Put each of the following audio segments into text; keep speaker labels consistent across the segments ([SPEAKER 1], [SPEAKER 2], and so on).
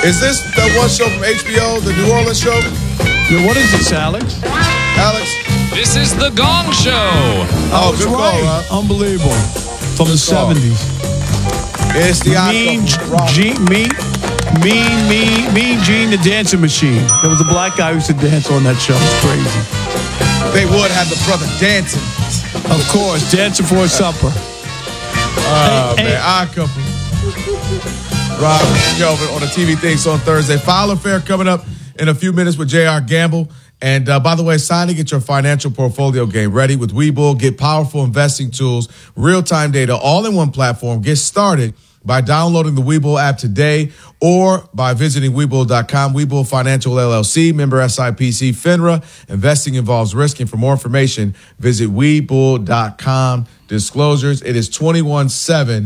[SPEAKER 1] Is this that one show from HBO, the New Orleans show?
[SPEAKER 2] What is this, Alex?
[SPEAKER 1] Alex?
[SPEAKER 3] This is The Gong Show.
[SPEAKER 1] Oh, good
[SPEAKER 2] right.
[SPEAKER 1] call, Rob.
[SPEAKER 2] Unbelievable. From the
[SPEAKER 1] call.
[SPEAKER 2] 70s.
[SPEAKER 1] It's the
[SPEAKER 2] Mean Gene, the dancing machine. There was a black guy who used to dance on that show. It's crazy.
[SPEAKER 1] They would have the brother dancing.
[SPEAKER 2] Of course, dancing for a supper.
[SPEAKER 1] Oh, man. Odd couple. Rob Kelvin on the TV things on Thursday. File Affair coming up in a few minutes with J.R. Gamble. And by the way, it's time to get your financial portfolio game ready with Webull. Get powerful investing tools, real-time data, all in one platform. Get started by downloading the Webull app today or by visiting Webull.com. Webull Financial LLC, member SIPC, FINRA. Investing involves risk. And for more information, visit Webull.com. Disclosures, it is 21-7.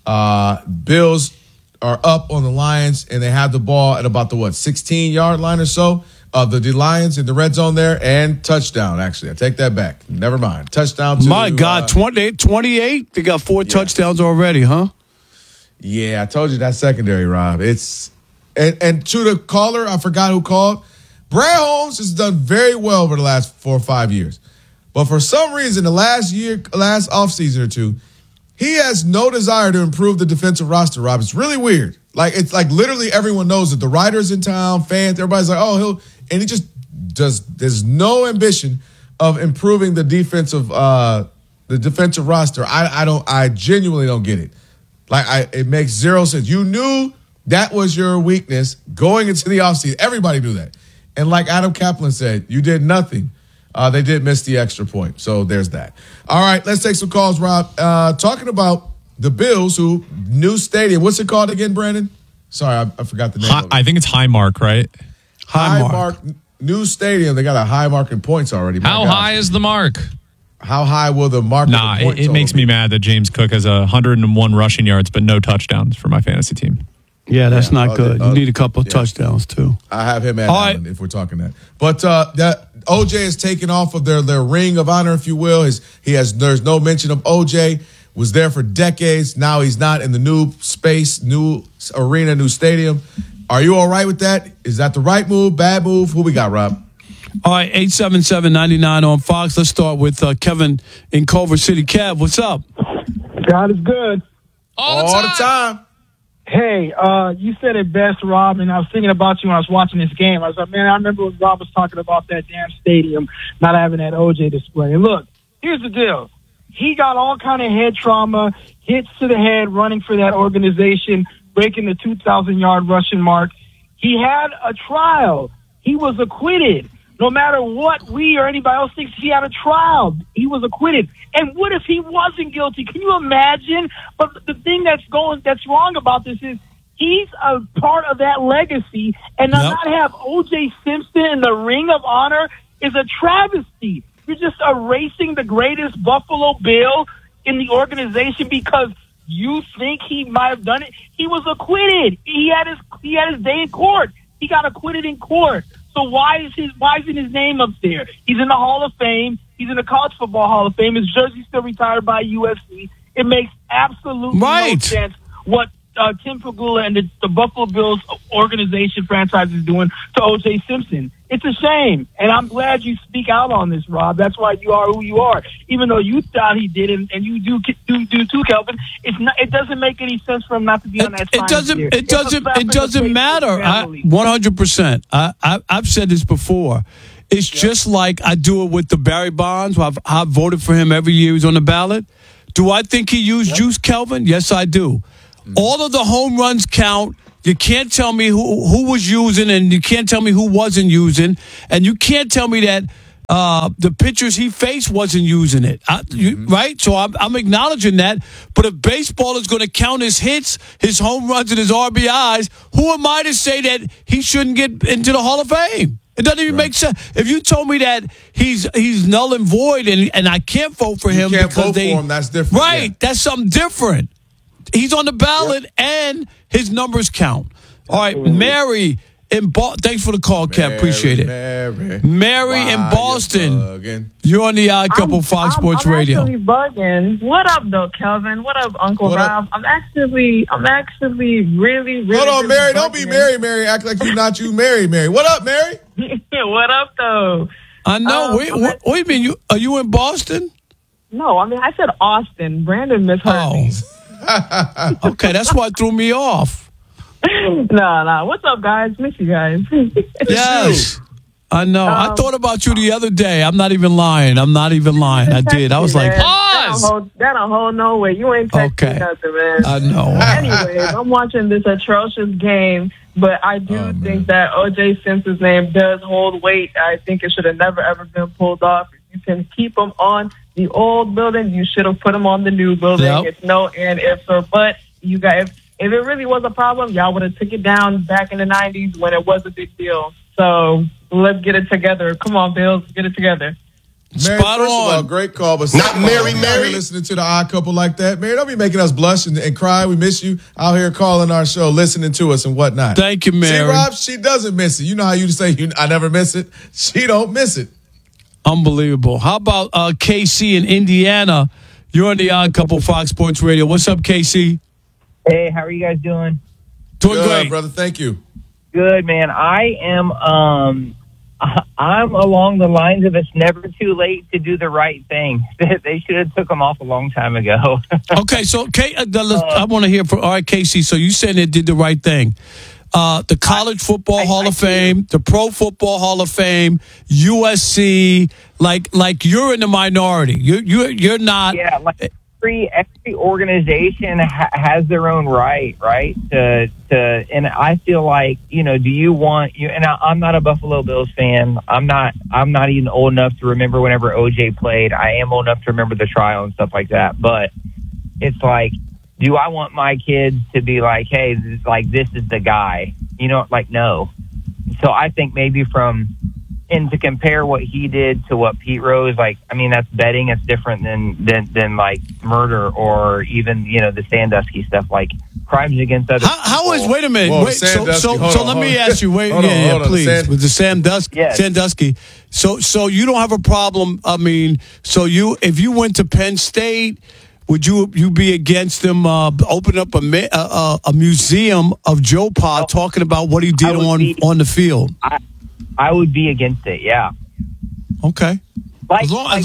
[SPEAKER 1] Bills are up on the Lions, and they have the ball at about the, 16-yard line or so of the Lions in the red zone there, and touchdown, actually. I take that back. Never mind. Touchdown to...
[SPEAKER 2] My God, 28? They got 4 touchdowns already, huh?
[SPEAKER 1] Yeah, I told you that secondary, Rob. It's and to the caller, I forgot who called. Brad Holmes has done very well over the last 4 or 5 years. But for some reason, the last offseason or two, he has no desire to improve the defensive roster, Rob. It's really weird. It's like literally everyone knows that the writers in town, fans, everybody's like, oh, and he just there's no ambition of improving the defensive roster. I genuinely don't get it. It makes zero sense. You knew that was your weakness going into the offseason. Everybody knew that. And like Adam Kaplan said, you did nothing. They did miss the extra point. So there's that. All right, let's take some calls, Rob. Talking about the Bills, who new stadium. What's it called again, Brandon? Sorry, I forgot the name of it.
[SPEAKER 3] I think it's Highmark, right?
[SPEAKER 1] Highmark. New stadium. They got a high mark in points already.
[SPEAKER 3] How high is the mark?
[SPEAKER 1] How high will the mark?
[SPEAKER 3] Nah, it makes me mad that James Cook has 101 rushing yards, but no touchdowns for my fantasy team.
[SPEAKER 2] Yeah, that's not good. You need a couple of touchdowns, too.
[SPEAKER 1] I have him at Allen, if we're talking that. But that OJ is taken off of their ring of honor, if you will. There's no mention of OJ. Was there for decades. Now he's not in the new space, new arena, new stadium. Are you all right with that? Is that the right move, bad move? Who we got, Rob?
[SPEAKER 2] All right, 877-99 on Fox. Let's start with Kevin in Culver City. Kev, what's up?
[SPEAKER 4] God is good.
[SPEAKER 1] All the time.
[SPEAKER 4] Hey, you said it best, Rob, and I was thinking about you when I was watching this game. I was like, man, I remember when Rob was talking about that damn stadium not having that OJ display. And look, here's the deal. He got all kind of head trauma, hits to the head running for that organization, breaking the 2,000-yard rushing mark. He had a trial. He was acquitted. No matter what we or anybody else thinks, he had a trial. He was acquitted. And what if he wasn't guilty? Can you imagine? But the thing that's wrong about this is he's a part of that legacy, and to not have O.J. Simpson in the Ring of Honor is a travesty. You're just erasing the greatest Buffalo Bill in the organization because you think he might have done it. He was acquitted. He had his day in court. He got acquitted in court. So why isn't his name up there? He's in the Hall of Fame. He's in the College Football Hall of Fame. His jersey's still retired by USC. It makes absolutely no sense what Tim Pegula and the Buffalo Bills organization franchise is doing to O.J. Simpson. It's a shame, and I'm glad you speak out on this, Rob. That's why you are who you are. Even though you thought he did, and you do too, Kelvin. It doesn't make any sense for him not to be on that.
[SPEAKER 2] It doesn't matter. 100%. I've said this before. It's just like I do it with the Barry Bonds. I've voted for him every year he's on the ballot. Do I think he used juice, Kelvin? Yes, I do. All of the home runs count. You can't tell me who was using, and you can't tell me who wasn't using, and you can't tell me that the pitchers he faced wasn't using it. Right? So I'm acknowledging that. But if baseball is going to count his hits, his home runs, and his RBIs, who am I to say that he shouldn't get into the Hall of Fame? It doesn't even make sense. If you told me that he's null and void, and I can't vote for him,
[SPEAKER 1] can't vote for him, that's different.
[SPEAKER 2] Right? That's something different. He's on the ballot, and his numbers count. All right, Mary Thanks for the call, Cap. Appreciate it. Mary in Boston. You're on the Odd Couple Fox Sports Radio.
[SPEAKER 5] I'm actually bugging. What up, though, Kelvin? What up, Uncle Rob? I'm actually really.
[SPEAKER 1] Hold on, Mary. Don't be Mary. Act like you're not you, Mary. What up, Mary?
[SPEAKER 5] What up, though?
[SPEAKER 2] I know. What do you mean? Are you in Boston?
[SPEAKER 5] No, I mean, I said Austin. Brandon misheard me.
[SPEAKER 2] Okay, that's what threw me off.
[SPEAKER 5] No. What's up, guys? Miss you guys.
[SPEAKER 2] Yes. I know. I thought about you the other day. I'm not even lying. I did. I was like, pause!
[SPEAKER 5] That don't hold no way. You ain't texting nothing, man.
[SPEAKER 2] I know.
[SPEAKER 5] Anyways, I'm watching this atrocious game, but I do think that O.J. Simpson's name does hold weight. I think it should have never, ever been pulled off. If you can keep him on the old building, you should have put him on the new building. Yep. It's no and ifs or buts. You guys, if it really was a problem, y'all would have took it down back in the 90s when it was a big deal. So let's get it together. Come on, Bills, get it together.
[SPEAKER 1] Mary,
[SPEAKER 2] Spot on.
[SPEAKER 1] Of all, great call, but
[SPEAKER 6] not Mary.
[SPEAKER 1] Listening to the Odd Couple like that, Mary, don't be making us blush and cry. We miss you out here calling our show, listening to us and whatnot.
[SPEAKER 2] Thank you, Mary.
[SPEAKER 1] See, Rob, she doesn't miss it. You know how you say I never miss it. She don't miss it.
[SPEAKER 2] Unbelievable. How about KC in Indiana? You're on the Odd Couple Fox Sports Radio. What's up, KC?
[SPEAKER 7] Hey, how are you guys doing?
[SPEAKER 2] Doing great,
[SPEAKER 1] brother. Thank you.
[SPEAKER 7] Good, man. I am. I'm along the lines of it's never too late to do the right thing. They should have took them off a long time ago.
[SPEAKER 2] Okay, so I want to hear from KC. So you said they did the right thing. The College Football Hall of Fame, the Pro Football Hall of Fame, USC. Like you're in the minority. You're not.
[SPEAKER 7] Yeah, like every organization has their own right to and I feel like, do you want you, and I'm not a Buffalo Bills fan. I'm not even old enough to remember whenever OJ played. I am old enough to remember the trial and stuff like that, but it's like, do I want my kids to be like, hey, this is the guy? No. So I think maybe and to compare what he did to what Pete Rose, that's betting. It's different than like murder or even, the Sandusky stuff, like crimes against other people.
[SPEAKER 2] Wait a minute.
[SPEAKER 1] Whoa,
[SPEAKER 2] so let me ask you, please. With the Sandusky.
[SPEAKER 7] Yes.
[SPEAKER 2] Sandusky. So you don't have a problem. If you went to Penn State, would you be against them opening up a museum of Joe Pa talking about what he did on the field?
[SPEAKER 7] I would be against it. Yeah.
[SPEAKER 2] Okay.
[SPEAKER 7] I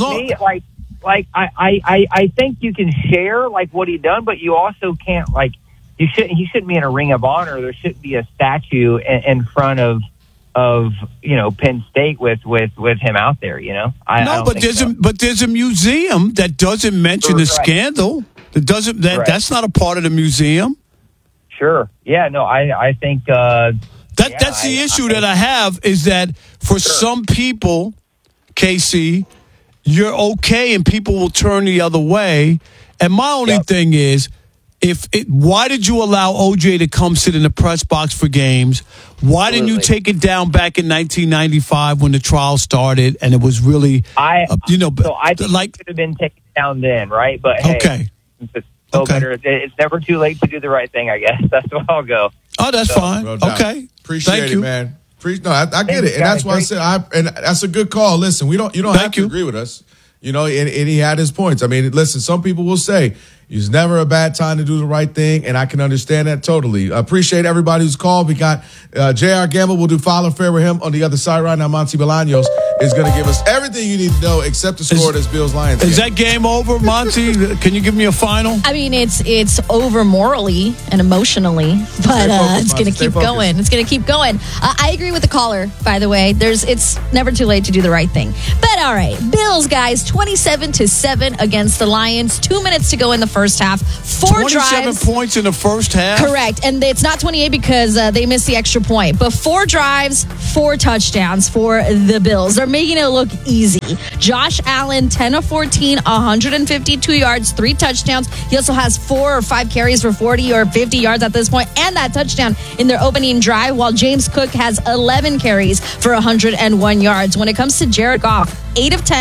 [SPEAKER 7] think you can share what he done, but you also can't he shouldn't be in a Ring of Honor. There shouldn't be a statue in front of Penn State with him out there.
[SPEAKER 2] But there's a museum that doesn't mention the scandal. That's not a part of the museum.
[SPEAKER 7] Sure. Yeah. No. I think.
[SPEAKER 2] That's the issue that I have is that for some people, KC, you're okay and people will turn the other way. And my only thing is, why did you allow OJ to come sit in the press box for games? Why didn't you take it down back in 1995 when the trial started and it was really,
[SPEAKER 7] So I think it could have been taken down then, right? But hey, better. It's never too late to do the right thing, I guess. That's where I'll go.
[SPEAKER 2] Oh, that's fine. Okay.
[SPEAKER 1] Appreciate it, man. I get it. And that's why I said, and that's a good call. Listen, you don't have to agree with us. And he had his points. Listen, some people will say it's never a bad time to do the right thing, and I can understand that totally. Appreciate everybody who's called. We got J.R. Gamble. We'll do Follow Fair with him on the other side right now. Monty Bolaños is going to give us everything you need to know except the score of this Bills-Lions game.
[SPEAKER 2] Is that game over, Monty? Can you give me a final?
[SPEAKER 8] It's over morally and emotionally, but it's going to keep going. It's going to keep going. I agree with the caller, by the way. It's never too late to do the right thing. But all right, Bills, guys, 27-7 against the Lions. 2 minutes to go in the first half.
[SPEAKER 2] 27
[SPEAKER 8] drives.
[SPEAKER 2] Points in the first half?
[SPEAKER 8] Correct. And it's not 28 because they missed the extra point. But 4 drives, 4 touchdowns for the Bills. They're making it look easy. Josh Allen, 10 of 14, 152 yards, 3 touchdowns. He also has 4 or 5 carries for 40 or 50 yards at this point, and that touchdown in their opening drive, while James Cook has 11 carries for 101 yards. When it comes to Jared Goff, 8 of 10,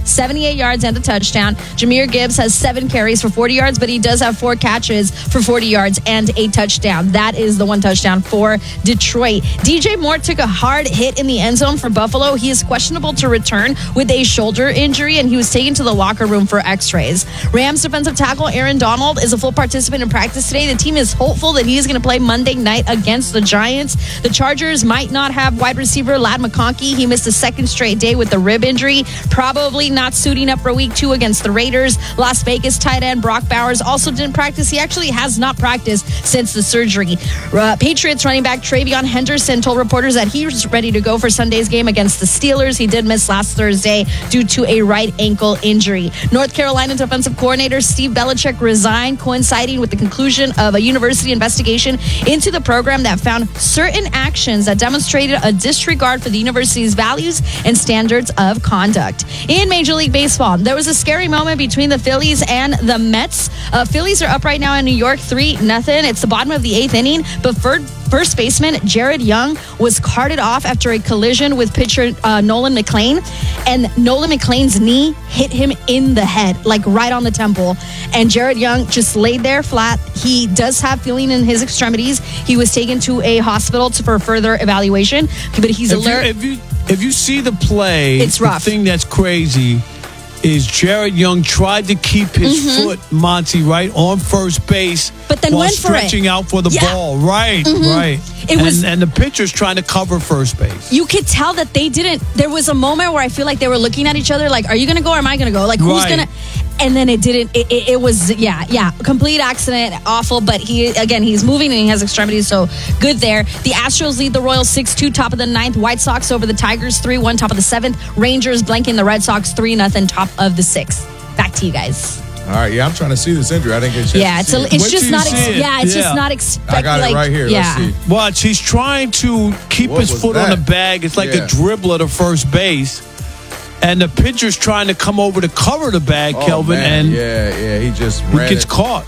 [SPEAKER 8] 78 yards and a touchdown. Jahmyr Gibbs has 7 carries for 40 yards, but he does have 4 catches for 40 yards and a touchdown. That is the 1 touchdown for Detroit. DJ Moore took a hard hit in the end zone for Buffalo. He is questionable to return with a shoulder injury, and he was taken to the locker room for x-rays. Rams defensive tackle Aaron Donald is a full participant in practice today. The team is hopeful that he is going to play Monday night against the Giants. The Chargers might not have wide receiver Ladd McConkey. He missed a second straight day with the rib injury, probably not suiting up for week 2 against the Raiders. Las Vegas tight end Brock Bowers also didn't practice. He actually has not practiced since the surgery. Patriots running back Travion Henderson told reporters that he was ready to go for Sunday's game against the Steelers. He did miss last Thursday due to a right ankle injury. North Carolina defensive coordinator Steve Belichick resigned, coinciding with the conclusion of a university investigation into the program that found certain actions that demonstrated a disregard for the university's values and standards of conduct. In Major League Baseball, there was a scary moment between the Phillies and the Mets. Phillies are up right now in New York 3-0. It's the bottom of the 8th inning, but first baseman Jared Young was carted off after a collision with pitcher Nolan McLean, and Nolan McLean's knee hit him in the head, like right on the temple, and Jared Young just laid there flat. He does have feeling in his extremities. He was taken to a hospital for further evaluation, but he's alert.
[SPEAKER 2] If you see the play,
[SPEAKER 8] it's rough.
[SPEAKER 2] The thing that's crazy is Jared Young tried to keep his foot, Monty, right on first base,
[SPEAKER 8] but then
[SPEAKER 2] while
[SPEAKER 8] went for
[SPEAKER 2] stretching out for the ball. Right. And the pitcher's trying to cover first base.
[SPEAKER 8] You could tell that they didn't. There was a moment where I feel like they were looking at each other like, are you going to go or am I going to go? Like, who's going to? And then it didn't. It was, complete accident, awful. But he's moving and he has extremities, so good there. The Astros lead the Royals 6-2, top of the 9th. White Sox over the Tigers 3-1, top of the 7th. Rangers blanking the Red Sox 3-0, top of the 6th. Back to you guys.
[SPEAKER 1] All right, I'm trying to see this injury. I didn't get a chance to see it.
[SPEAKER 8] It's just not. Just not expected.
[SPEAKER 1] I got it right here.
[SPEAKER 8] Yeah.
[SPEAKER 1] Let's see.
[SPEAKER 2] Watch, he's trying to keep his foot on the bag. It's like a dribbler to first base. And the pitcher's trying to come over to cover the bag, Kelvin.
[SPEAKER 1] Man.
[SPEAKER 2] And
[SPEAKER 1] he just
[SPEAKER 2] he gets caught.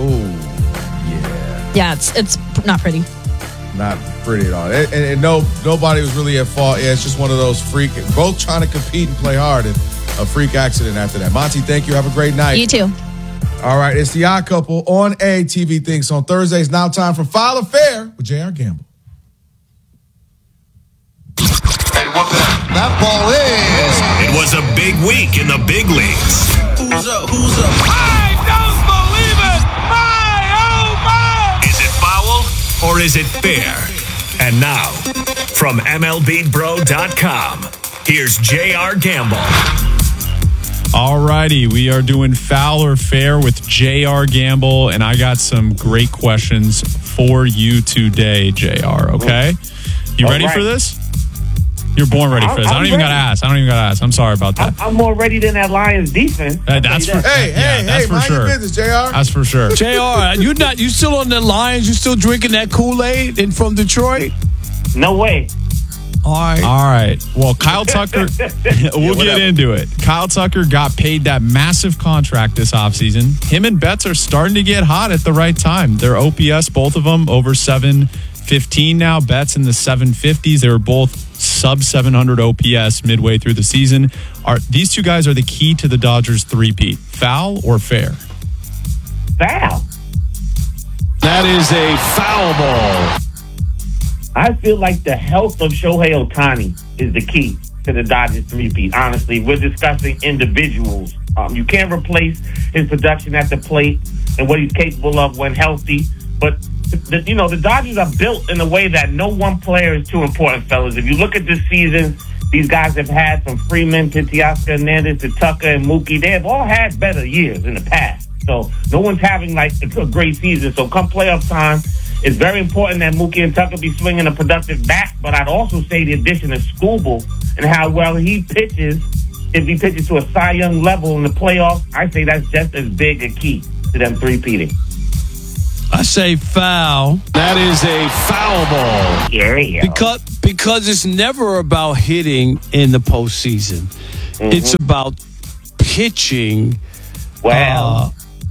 [SPEAKER 1] Oh,
[SPEAKER 8] yeah. It's not pretty.
[SPEAKER 1] Not pretty at all. And nobody was really at fault. Yeah, it's just one of those both trying to compete and play hard, and a freak accident after that. Monty, thank you. Have a great night.
[SPEAKER 8] You too.
[SPEAKER 1] All right, it's The Odd Couple on ATV Thinks on Thursdays. Now time for Foul or Fair with J.R. Gamble.
[SPEAKER 6] That ball is.
[SPEAKER 9] It was a big week in the big leagues.
[SPEAKER 6] Who's up?
[SPEAKER 9] I don't believe it! My, oh my! Is it foul or is it fair? And now, from MLBBro.com, here's J.R. Gamble.
[SPEAKER 3] All righty, we are doing Foul or Fair with J.R. Gamble, and I got some great questions for you today, J.R., okay? You ready for this? You're born ready for this. I don't even got to ask. I'm sorry about that.
[SPEAKER 10] I'm more ready than that Lions defense.
[SPEAKER 1] That's for mind your business, JR.
[SPEAKER 3] That's for sure.
[SPEAKER 2] JR, you still on the Lions? You still drinking that Kool-Aid from Detroit?
[SPEAKER 10] No way.
[SPEAKER 2] All
[SPEAKER 3] right. Well, Kyle Tucker, we'll get into it. Kyle Tucker got paid that massive contract this offseason. Him and Betts are starting to get hot at the right time. Their OPS, both of them, over 715 now. Betts in the 750s. They were both sub 700 OPS midway through the season. These two guys are the key to the Dodgers three-peat. Foul or fair?
[SPEAKER 10] Foul.
[SPEAKER 2] That is a foul ball.
[SPEAKER 10] I feel like the health of Shohei Ohtani is the key to the Dodgers three-peat. Honestly, we're discussing individuals. You can't replace his production at the plate and what he's capable of when healthy. But, the Dodgers are built in a way that no one player is too important, fellas. If you look at this season, these guys have had from Freeman to Teoscar Hernandez to Tucker and Mookie. They have all had better years in the past. So no one's having, a great season. So come playoff time, it's very important that Mookie and Tucker be swinging a productive bat, but I'd also say the addition of Skubal and how well he pitches, if he pitches to a Cy Young level in the playoffs, I say that's just as big a key to them three-peating.
[SPEAKER 2] I say foul. That is a foul ball.
[SPEAKER 10] Yeah.
[SPEAKER 2] Because it's never about hitting in the postseason. Mm-hmm. It's about pitching.
[SPEAKER 10] Wow.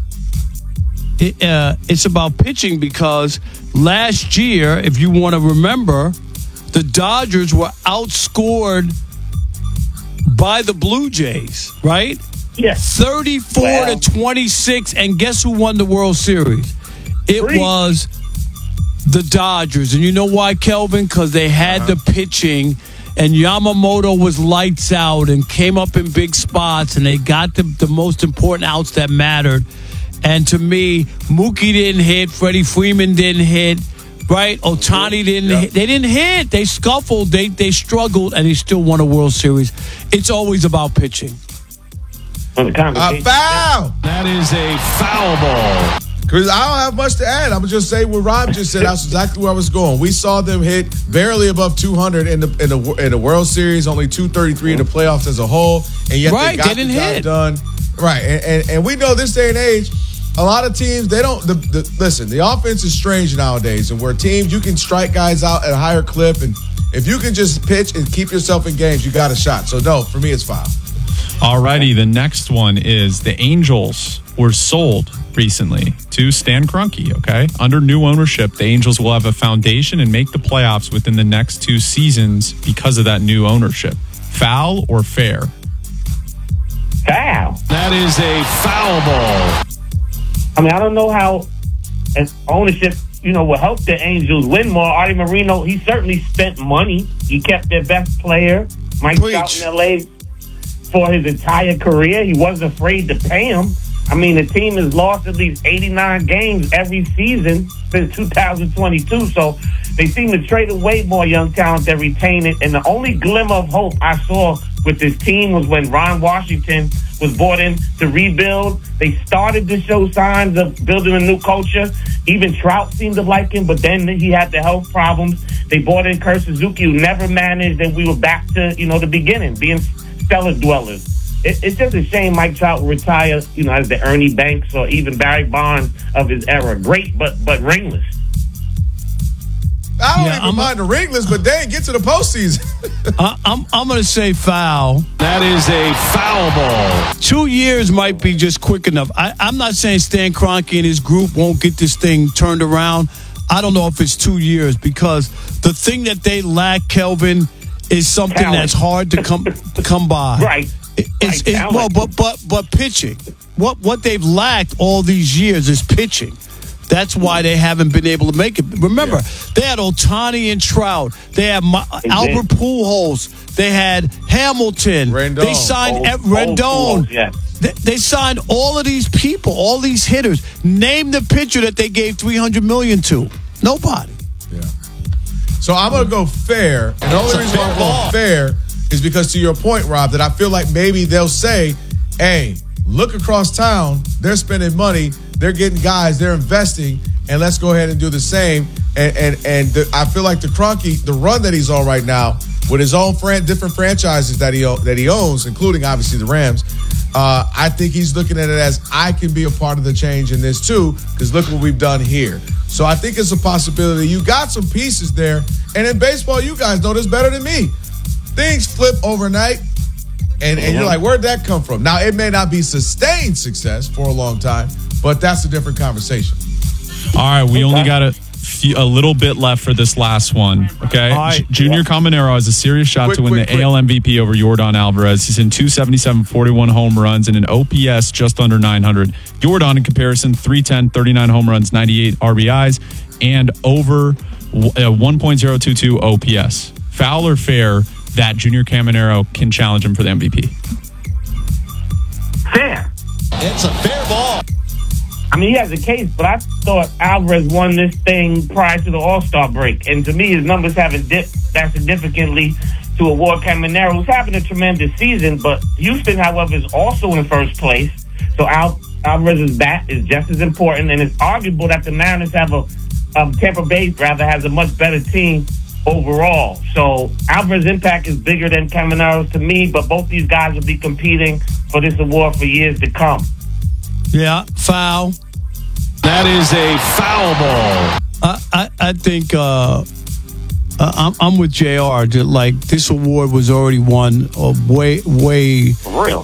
[SPEAKER 2] It's about pitching because last year, if you want to remember, the Dodgers were outscored by the Blue Jays, right?
[SPEAKER 10] Yes.
[SPEAKER 2] 34-26, and guess who won the World Series? It was the Dodgers. And you know why, Kelvin? Because they had the pitching, and Yamamoto was lights out and came up in big spots, and they got the most important outs that mattered. And to me, Mookie didn't hit, Freddie Freeman didn't hit, right? Ohtani didn't hit. They didn't hit. They scuffled. They struggled, and they still won a World Series. It's always about pitching.
[SPEAKER 1] Foul!
[SPEAKER 3] That is a foul ball.
[SPEAKER 1] Because I don't have much to add. I'm going to just say what Rob just said. That's exactly where I was going. We saw them hit barely above 200 in the World Series, only 233 in the playoffs as a whole, and yet they got the job done. Right, and we know this day and age, a lot of teams, they don't listen, the offense is strange nowadays, and where teams, you can strike guys out at a higher clip, and if you can just pitch and keep yourself in games, you got a shot. So, no, for me, it's foul.
[SPEAKER 3] All righty, the next one is the Angels were sold recently to Stan Kroenke, okay? Under new ownership, the Angels will have a foundation and make the playoffs within the next 2 seasons because of that new ownership. Foul or fair?
[SPEAKER 10] Foul.
[SPEAKER 3] That is a foul ball.
[SPEAKER 10] I mean, I don't know how ownership, will help the Angels win more. Artie Moreno, he certainly spent money. He kept their best player, Mike Trout, in L.A. for his entire career. He wasn't afraid to pay him. I mean, the team has lost at least 89 games every season since 2022, so they seem to trade away more young talent than retain it. And the only glimmer of hope I saw with this team was when Ron Washington was brought in to rebuild. They started to show signs of building a new culture. Even Trout seemed to like him, but then he had the health problems. They brought in Kurt Suzuki, who never managed, and we were back to, the beginning, being stellar dwellers. It's just a shame Mike Trout will retire, as the Ernie Banks or even Barry Bonds of his era. Great, but ringless.
[SPEAKER 1] I don't even mind the ringless, but they ain't get to the postseason.
[SPEAKER 2] I'm going to say foul.
[SPEAKER 3] That is a foul ball.
[SPEAKER 2] 2 years might be just quick enough. I'm not saying Stan Kroenke and his group won't get this thing turned around. I don't know if it's 2 years, because the thing that they lack, Kelvin, is something that's hard to come by.
[SPEAKER 10] Right.
[SPEAKER 2] But pitching. What they've lacked all these years is pitching. That's why they haven't been able to make it. Remember, they had Ohtani and Trout. They had Albert Pujols. They had Hamilton.
[SPEAKER 1] Rendon.
[SPEAKER 2] They signed Rendon. They signed all of these people, all these hitters. Name the pitcher that they gave $300 million to. Nobody.
[SPEAKER 1] Yeah. So I'm going to go fair. And the only reason I'm going fair is because, to your point, Rob, that I feel like maybe they'll say, hey, look across town. They're spending money. They're getting guys. They're investing. And let's go ahead and do the same. And I feel like the Kroenke, the run that he's on right now, with his own different franchises that he owns, including, obviously, the Rams, I think he's looking at it as, I can be a part of the change in this, too, because look what we've done here. So I think it's a possibility. You got some pieces there. And in baseball, you guys know this better than me. Things flip overnight, and you're like, where'd that come from? Now, it may not be sustained success for a long time, but that's a different conversation.
[SPEAKER 3] All right, we only got a little bit left for this last one, okay? Right. Junior Caminero has a serious shot to win the AL MVP over Yordan Alvarez. He's in 277, 41 home runs, and an OPS just under 900. Yordan, in comparison, 310, 39 home runs, 98 RBIs, and over 1.022 OPS. Foul or fair that Junior Caminero can challenge him for the MVP?
[SPEAKER 10] Fair.
[SPEAKER 6] It's a fair ball.
[SPEAKER 10] I mean, he has a case, but I thought Alvarez won this thing prior to the All-Star break. And to me, his numbers haven't dipped that significantly to award Caminero, who's having a tremendous season. But Houston, however, is also in first place. So Alvarez's bat is just as important. And it's arguable that the Mariners have Tampa Bay, rather, has a much better team overall. So Alvarez's impact is bigger than Caminero's to me, but both these guys will be competing for this award for years to come.
[SPEAKER 2] Yeah, foul.
[SPEAKER 3] That is a foul ball.
[SPEAKER 2] I think I'm with JR. Like, this award was already won way
[SPEAKER 10] for real.